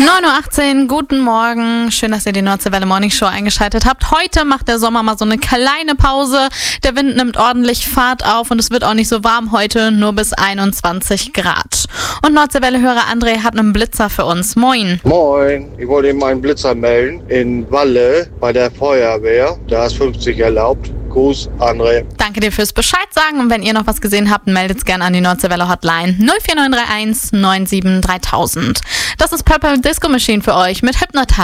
9:18 Uhr, guten Morgen. Schön, dass ihr die Nordseewelle Morning Show eingeschaltet habt. Heute macht der Sommer mal so eine kleine Pause. Der Wind nimmt ordentlich Fahrt auf und es wird auch nicht so warm heute, nur bis 21 Grad. Und Nordseewelle-Hörer André hat einen Blitzer für uns. Moin. Moin, ich wollte eben einen Blitzer melden in Walle bei der Feuerwehr. Da ist 50 erlaubt. Gruß, André. Danke dir fürs Bescheid sagen und wenn ihr noch was gesehen habt, meldet's gerne an die Nordseewelle Hotline 04931 97 3000. Das ist Purple Disco Machine für euch mit Hypnotize.